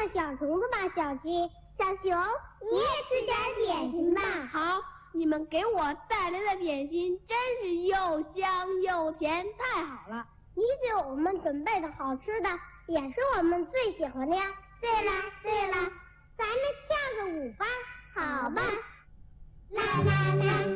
小虫子吧，小鸡。小熊，你也吃点点心吧。 好，你们给我带来的点心真是又香又甜，太好了。 你给我们准备的好吃的也是我们最喜欢的呀。对了，咱们跳个舞吧。 好吧。 啦啦啦。